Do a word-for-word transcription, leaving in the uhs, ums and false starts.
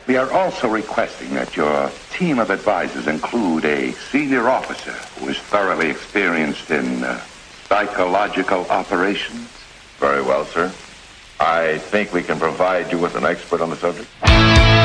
We are also requesting that your team of advisors include a senior officer who is thoroughly experienced in uh, psychological operations. Very well, sir. I think we can provide you with an expert on the subject.